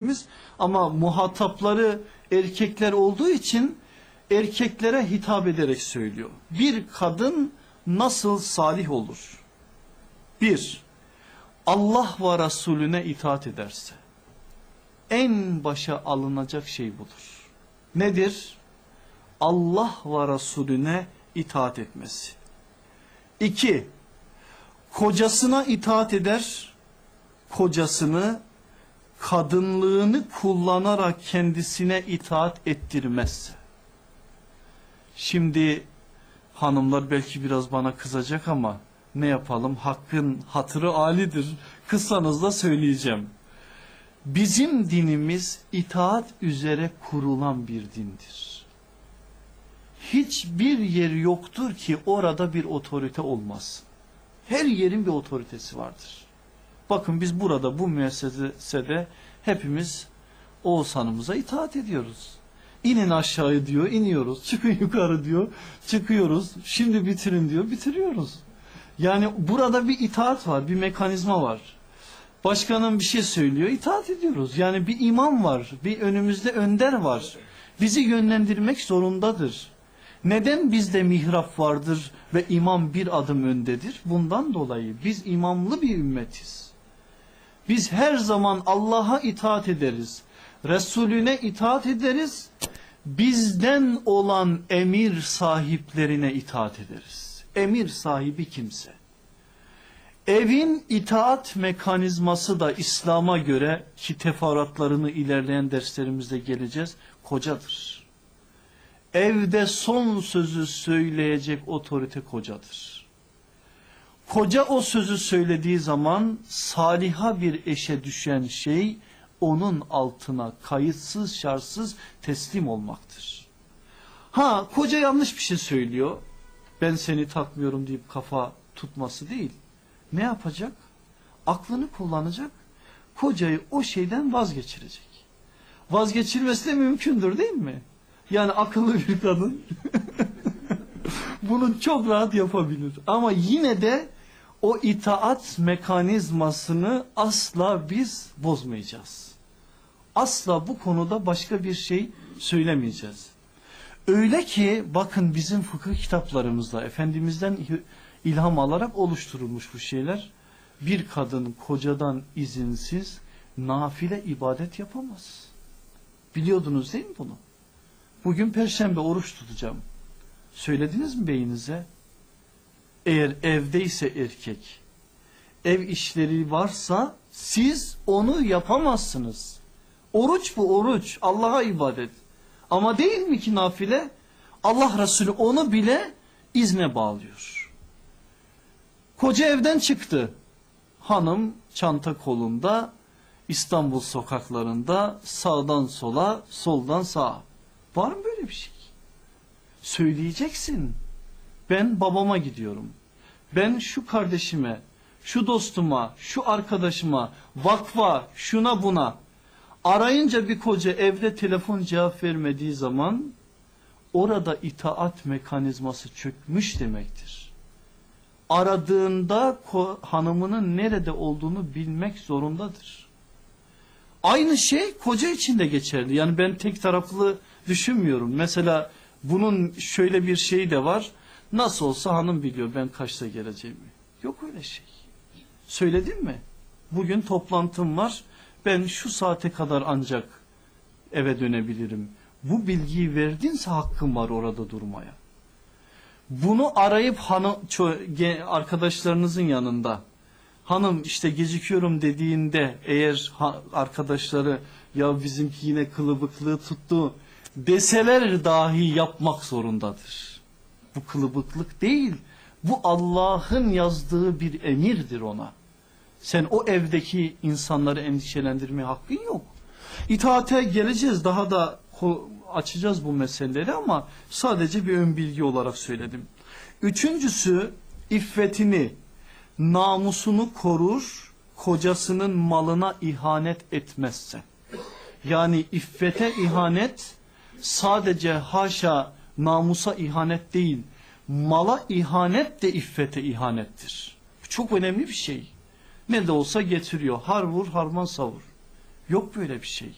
Efendimiz, ama muhatapları erkekler olduğu için erkeklere hitap ederek söylüyor. Bir kadın nasıl salih olur? Bir, Allah ve Resulüne itaat ederse en başa alınacak şey budur. Nedir? Allah ve Resulüne itaat etmesi. İki, kocasına itaat eder, kocasını kadınlığını kullanarak kendisine itaat ettirmezse. Şimdi hanımlar belki biraz bana kızacak ama ne yapalım, hakkın hatırı âlidir. Kızsanız da söyleyeceğim. Bizim dinimiz itaat üzere kurulan bir dindir. Hiçbir yer yoktur ki orada bir otorite olmaz. Her yerin bir otoritesi vardır. Bakın biz burada bu müessesede hepimiz Oğuzhan'ımıza itaat ediyoruz. İnin aşağı diyor, iniyoruz. Çıkın yukarı diyor, çıkıyoruz. Şimdi bitirin diyor, bitiriyoruz. Yani burada bir itaat var, bir mekanizma var. Başkanım bir şey söylüyor, itaat ediyoruz. Yani bir imam var, bir önümüzde önder var. Bizi yönlendirmek zorundadır. Neden bizde mihrap vardır ve imam bir adım öndedir? Bundan dolayı biz imamlı bir ümmetiz. Biz her zaman Allah'a itaat ederiz. Resulüne itaat ederiz. Bizden olan emir sahiplerine itaat ederiz. Emir sahibi kimse. Evin itaat mekanizması da İslam'a göre, ki teferruatlarını ilerleyen derslerimizde geleceğiz, kocadır. Evde son sözü söyleyecek otorite kocadır. Koca o sözü söylediği zaman saliha bir eşe düşen şey onun altına kayıtsız şartsız teslim olmaktır. Ha, koca yanlış bir şey söylüyor, ben seni takmıyorum deyip kafa tutması değil. Ne yapacak? Aklını kullanacak, kocayı o şeyden vazgeçirecek. Vazgeçilmesi de mümkündür değil mi? Yani akıllı bir kadın bunu çok rahat yapabilir. Ama yine de o itaat mekanizmasını asla biz bozmayacağız. Asla bu konuda başka bir şey söylemeyeceğiz. Öyle ki bakın bizim fıkıh kitaplarımızda Efendimiz'den ilham alarak oluşturulmuş bu şeyler. Bir kadın kocadan izinsiz nafile ibadet yapamaz. Biliyordunuz değil mi bunu? Bugün Perşembe oruç tutacağım. Söylediniz mi beyinize? Eğer evdeyse erkek, ev işleri varsa siz onu yapamazsınız. Oruç bu, oruç. Allah'a ibadet. Ama değil mi ki nafile? Allah Resulü onu bile izne bağlıyor. Koca evden çıktı. Hanım çanta kolunda, İstanbul sokaklarında sağdan sola, soldan sağa. Var mı böyle bir şey? Söyleyeceksin. Ben babama gidiyorum. Ben şu kardeşime, şu dostuma, şu arkadaşıma, vakfa, şuna buna. Arayınca bir koca evde telefon cevap vermediği zaman orada itaat mekanizması çökmüş demektir. Aradığında hanımının nerede olduğunu bilmek zorundadır. Aynı şey koca için de geçerli. Yani ben tek taraflı düşünmüyorum. Mesela bunun şöyle bir şeyi de var. Nasıl olsa hanım biliyor ben kaçta geleceğimi. Yok öyle şey. Söyledim mi? Bugün toplantım var. Ben şu saate kadar ancak eve dönebilirim. Bu bilgiyi verdinse hakkım var orada durmaya. Bunu arayıp arkadaşlarınızın yanında hanım işte gecikiyorum dediğinde eğer arkadaşları ya bizimki yine kılıbıklığı tuttu deseler dahi yapmak zorundadır. Bu kılıbıklık değil, bu Allah'ın yazdığı bir emirdir ona. Sen o evdeki insanları endişelendirmeye hakkın yok. İtaate geleceğiz, daha da açacağız bu meseleleri ama sadece bir ön bilgi olarak söyledim. Üçüncüsü, iffetini, namusunu korur, kocasının malına ihanet etmezse. Yani iffete ihanet sadece haşa namusa ihanet değil, mala ihanet de iffete ihanettir. Bu çok önemli bir şey. Ne de olsa getiriyor. Har vur harman savur. Yok böyle bir şey.